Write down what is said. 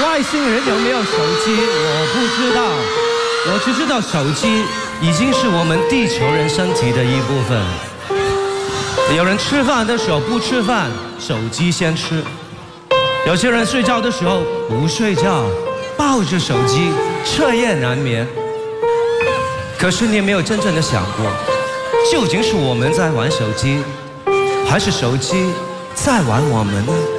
外星人有没有手机？我不知道，我只知道手机已经是我们地球人身体的一部分。有人吃饭的时候不吃饭，手机先吃；有些人睡觉的时候不睡觉，抱着手机彻夜难眠。可是你有没有真正的想过，究竟是我们在玩手机，还是手机在玩我们呢？